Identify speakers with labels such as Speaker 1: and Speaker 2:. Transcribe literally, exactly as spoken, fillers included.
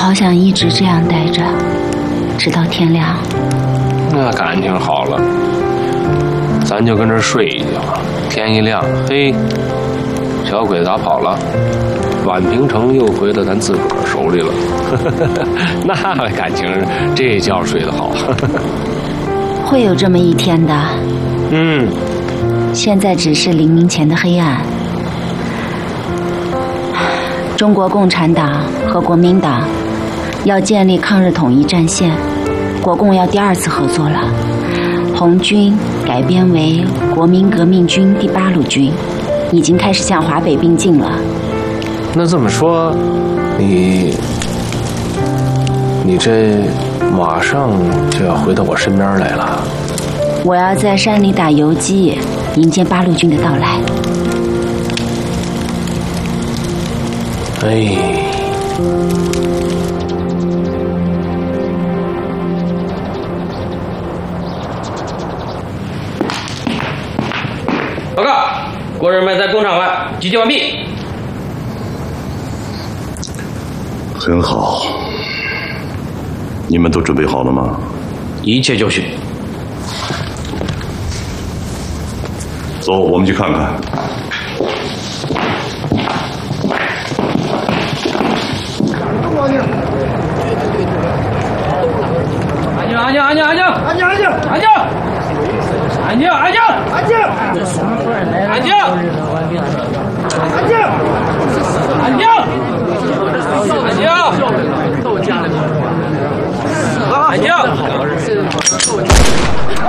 Speaker 1: 好想一直这样待着，直到天亮。
Speaker 2: 那感情好了，咱就跟这儿睡一觉，天一亮，嘿，小鬼子打跑了，宛平城又回到咱自个儿手里了。那感情这觉睡得好。
Speaker 1: 会有这么一天的。
Speaker 2: 嗯，
Speaker 1: 现在只是黎明前的黑暗。中国共产党和国民党要建立抗日统一战线，国共要第二次合作了。红军改编为国民革命军第八路军，已经开始向华北并进了。
Speaker 2: 那这么说，你你这马上就要回到我身边来了。
Speaker 1: 我要在山里打游击，迎接八路军的到来。
Speaker 2: 哎，
Speaker 3: 报告，国人们在工厂外集结完毕。
Speaker 4: 很好，你们都准备好了吗？
Speaker 3: 一切就绪。
Speaker 4: 走，我们去看看。
Speaker 3: 安静，安静，安静，安静，安静，安静，安静，安静，安静，安静，安静，安静，安静，安静，安静。